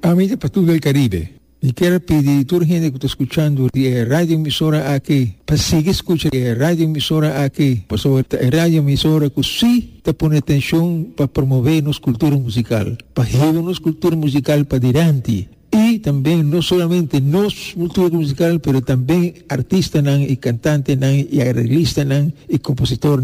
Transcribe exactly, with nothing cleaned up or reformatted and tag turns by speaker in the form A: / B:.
A: Amiga para todo el Caribe, y quiero pedir a toda la gente que está escuchando de radio emisora aquí, para seguir escuchando de radio emisora aquí, por sobre la radio emisora que sí te pone atención para promover nuestra cultura musical, para llevar nuestra cultura musical para adelante. Y también no solamente nos cultura musical, pero también artistas y cantantes y arreglistas y compositores